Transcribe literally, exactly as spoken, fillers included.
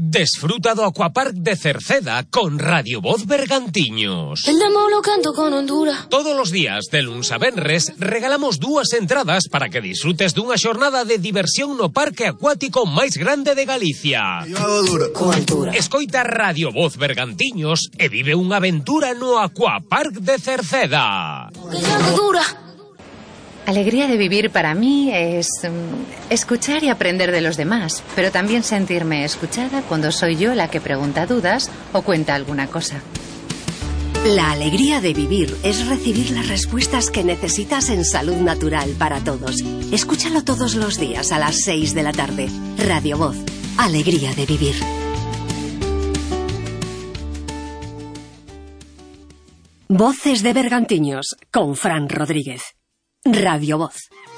Desfruta do Aquapark de Cerceda con Radio Voz Bergantiños. El demo lo canto con Honduras. Todos os días, de luns a venres, regalamos dúas entradas para que disfrutes dunha xornada de diversión no parque acuático máis grande de Galicia. Con altura. Escoita Radio Voz Bergantiños e vive unha aventura no Aquapark de Cerceda. Que ya no dura. Alegría de vivir para mí es um, escuchar y aprender de los demás, pero también sentirme escuchada cuando soy yo la que pregunta dudas o cuenta alguna cosa. La alegría de vivir es recibir las respuestas que necesitas en Salud Natural para todos. Escúchalo todos los días a las seis de la tarde. Radio Voz. Alegría de vivir. Voces de Bergantiños con Fran Rodríguez. Radio Voz.